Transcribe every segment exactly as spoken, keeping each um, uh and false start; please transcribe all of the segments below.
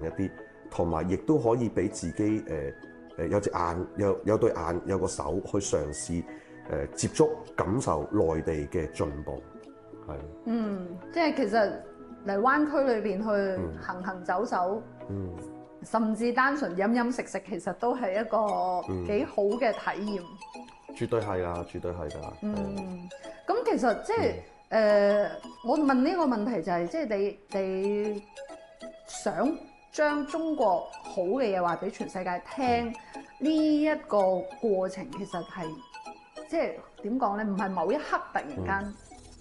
啲，同埋亦都可以俾自己誒誒、呃、有隻眼有有對眼有個手去嘗試誒、呃、接觸感受內地嘅進步，係。 嗯，即係其實嚟灣區裏邊去行行走走， 嗯， 甚至單純飲飲食食，其實都係一個幾好嘅體驗。 絕對係啊，絕對係㗎。 嗯，咁其實即係誒、嗯呃，我問呢個問題就係、是，即係你你想將中國好嘅嘢話俾全世界聽，呢、嗯、一個過程其實係即係點講咧？唔係某一刻突然間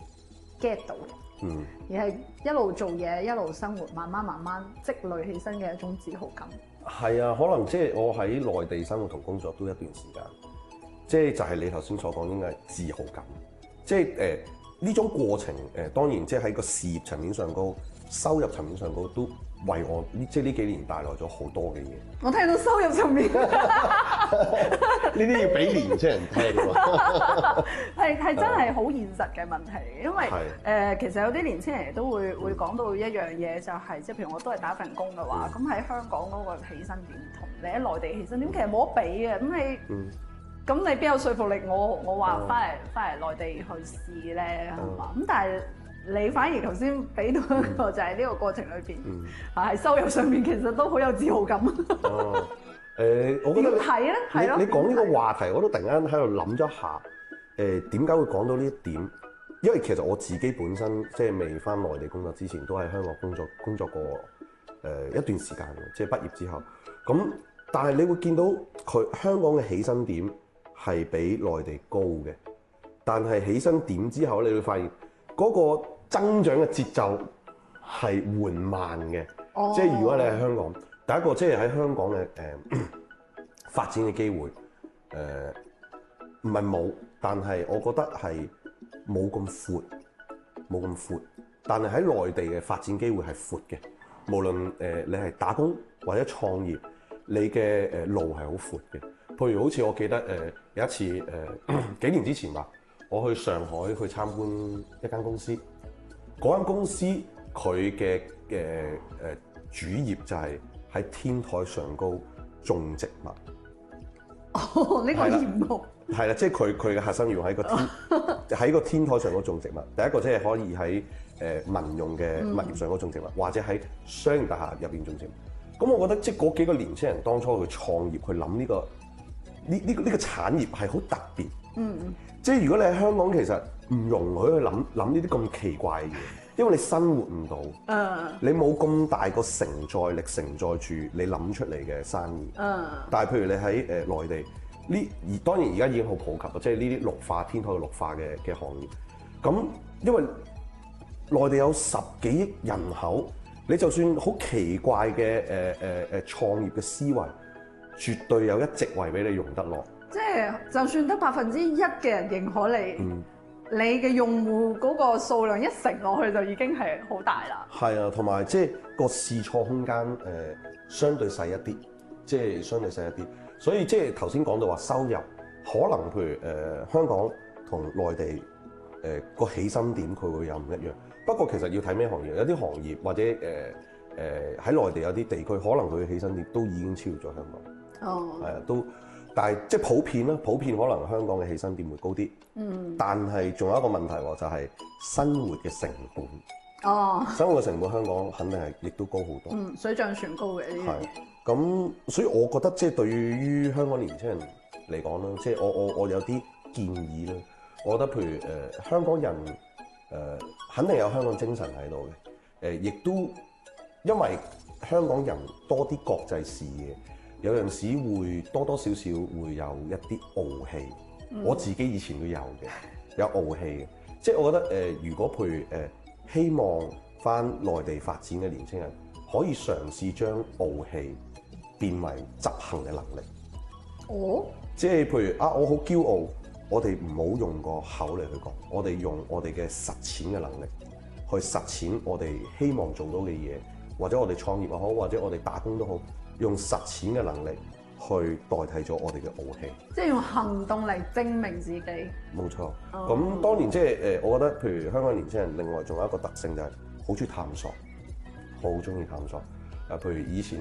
get 到嘅，嗯，而係一路做嘢，一路生活，慢慢慢慢積累起身嘅一種自豪感。 係啊，可能即係我喺內地生活同工作都一段時間。即係就係你頭先所講應該係自豪感，即係誒呢種過程誒、呃、當然即係喺個事業層面上高、收入層面上高都為我呢即係呢幾年帶來咗好多嘅嘢。 我聽到收入層面， 呢啲要俾年青人聽㗎嘛。 係係真係好現實嘅問題，因為誒、呃、其實有啲年青人都會會講到一樣嘢，就係即係譬如我都係打份工嘅話，咁喺、嗯、香港嗰個起薪點同你喺內地起薪點其實冇得比嘅，咁你。嗯咁你邊有說服力？我我話翻嚟翻嚟內地去試咧，係嘛？咁但係你反而頭先俾到一個就係呢個過程裏邊，係、嗯、收入上面其實都好有自豪感。 哦，誒、呃，我覺得點睇咧？係咯， 你講呢個話題，我都突然間喺度諗咗一下，誒點解會講到呢一點？因為其實我自己本身即係未翻內地工作之前，都喺香港工作工作過誒、呃、一段時間嘅，即係畢業之後。咁但係你會見到佢香港嘅起薪點係比內地高嘅，但係起薪點之後，你會發現嗰個增長嘅節奏係緩慢嘅。Oh. 即係如果你喺香港，第一個即係喺香港嘅誒、呃、發展嘅機會，誒唔係冇，但係我覺得係冇咁闊，冇咁闊。但係喺內地嘅發展機會係闊嘅，無論誒、呃、你係打工或者創業，你嘅誒路係好闊嘅。譬如好似我記得誒、呃、有一次誒、呃、幾年之前吧，我去上海去參觀一間公司，嗰間公司佢嘅嘅誒主業就係喺天台上高種植物。 哦，呢、這個業務係啦，即係佢佢嘅核心業務喺個天喺個天台上高種植物。第一個即係可以喺誒民用嘅物業上高種植物，嗯、或者喺商業大廈入邊種植物。咁我覺得即係嗰幾個年輕人當初去創業去諗呢、這個。呢呢個呢個產業係好特別，嗯嗯，即係如果你喺香港，其實唔容許去諗諗呢啲咁奇怪嘅嘢，因為你生活唔到，嗯，你冇咁大個承載力承載住你諗出嚟嘅生意，嗯，但係譬如你喺誒內地，呢而當然而家已經好普及啦，即係呢啲綠化天台嘅綠化嘅嘅行業，咁因為內地有十幾億人口，你就算好奇怪嘅誒誒誒創業嘅思維。絕對有一席位俾你用得落， 即係就算得百分之一嘅人認可你，嗯、你嘅用戶嗰個數量一乘落去就已經係好大啦。係啊，同埋即係個試錯空間誒、呃、相對細一啲，即係相對細一啲。所以即係頭先講到話收入，可能譬如誒、呃、香港同內地誒個、呃、起薪點佢會有唔一樣。不過其實要睇咩行業，有啲行業或者誒誒喺內地有啲地區，可能佢嘅起薪點都已經超越咗香港。哦，係啊，都，但係即係普遍啦，普遍可能香港嘅起薪點會高啲，嗯，但係仲有一個問題喎，就係生活嘅成本，哦，生活嘅成本香港肯定係亦都高好多， 嗯，水漲船高嘅呢樣嘢， 係，咁所以我覺得即係對於香港年輕人嚟講啦，即係我我我有啲建議啦，我覺得譬如誒、呃、香港人誒、呃、肯定有香港精神喺度嘅，誒、呃、亦都因為香港人多啲國際視野。有陣時會多多少少會有一啲傲氣，嗯、我自己以前都有嘅，有傲氣嘅。即係我覺得誒、呃，如果譬如誒、呃、希望返內地發展嘅年輕人，可以嘗試將傲氣變為執行嘅能力。哦，即係譬如啊，我好驕傲，我哋唔好用個口嚟去講，我哋用我哋嘅實踐嘅能力去實踐我哋希望做到嘅嘢，或者我哋創業又好，或者我哋打工都好。用實踐嘅能力去代替咗我哋嘅傲氣， 即係用行動嚟證明自己。 冇錯。咁、oh. 當然即係誒，我覺得譬如香港年輕人，另外仲有一個特性就係好中意探索，好中意探索。啊，譬如以前。